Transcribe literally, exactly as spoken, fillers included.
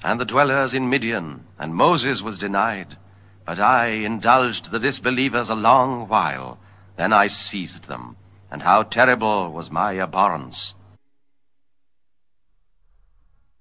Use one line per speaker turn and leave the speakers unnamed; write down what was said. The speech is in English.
and the dwellers in Midian, and Moses was denied. But I indulged the disbelievers a long while. Then I seized them, and how terrible was my abhorrence.